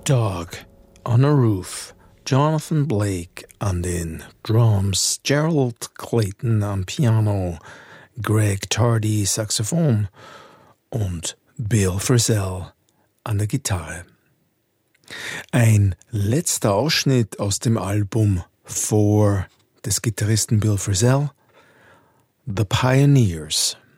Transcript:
Dog on a Roof, Jonathan Blake an den Drums, Gerald Clayton am Piano, Greg Tardy Saxophon und Bill Frisell an der Gitarre. Ein letzter Ausschnitt aus dem Album Four des Gitarristen Bill Frisell, The Pioneers.